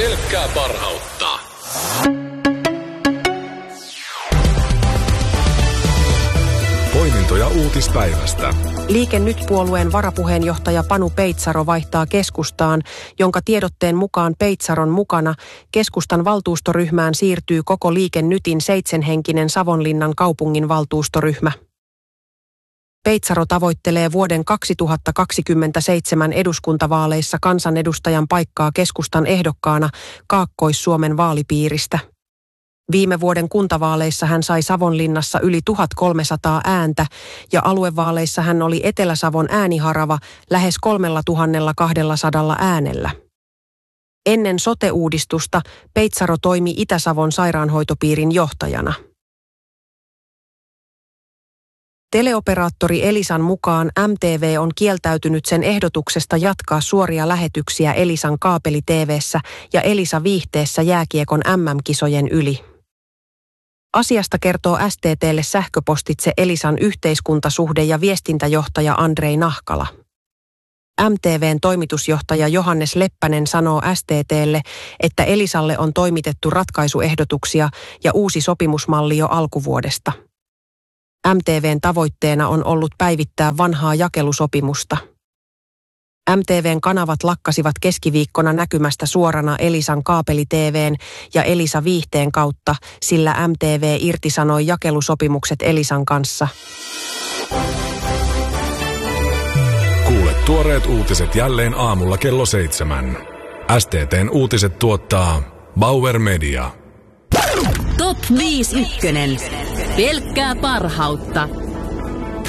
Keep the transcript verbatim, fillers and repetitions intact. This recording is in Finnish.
Pelkkää parhautta. Poimintoja uutispäivästä. Liike Nyt-puolueen varapuheenjohtaja Panu Peitsaro vaihtaa keskustaan, jonka tiedotteen mukaan Peitsaron mukana keskustan valtuustoryhmään siirtyy koko Liike Nytin seitsemänhenkinen Savonlinnan kaupungin valtuustoryhmä. Peitsaro tavoittelee vuoden kaksituhattakaksikymmentäseitsemän eduskuntavaaleissa kansanedustajan paikkaa keskustan ehdokkaana Kaakkois-Suomen vaalipiiristä. Viime vuoden kuntavaaleissa hän sai Savonlinnassa yli tuhatkolmesataa ääntä ja aluevaaleissa hän oli Etelä-Savon ääniharava lähes kolmetuhattakaksisataa äänellä. Ennen sote-uudistusta Peitsaro toimi Itä-Savon sairaanhoitopiirin johtajana. Teleoperaattori Elisan mukaan M T V on kieltäytynyt sen ehdotuksesta jatkaa suoria lähetyksiä Elisan kaapeli-T V:ssä ja Elisa viihteessä jääkiekon M M-kisojen yli. Asiasta kertoo S T T:lle sähköpostitse Elisan yhteiskuntasuhde- ja viestintäjohtaja Andrei Nahkala. M T V:n toimitusjohtaja Johannes Leppänen sanoo S T T:lle, että Elisalle on toimitettu ratkaisuehdotuksia ja uusi sopimusmalli jo alkuvuodesta. M T V:n tavoitteena on ollut päivittää vanhaa jakelusopimusta. M T V:n kanavat lakkasivat keskiviikkona näkymästä suorana Elisan kaapeli-T V:n ja Elisa viihteen kautta, sillä M T V irtisanoi jakelusopimukset Elisan kanssa. Kuule tuoreet uutiset jälleen aamulla kello seitsemän. S T T:n uutiset tuottaa Bauer Media. Top viisi ykkönen. Pelkkää parhautta.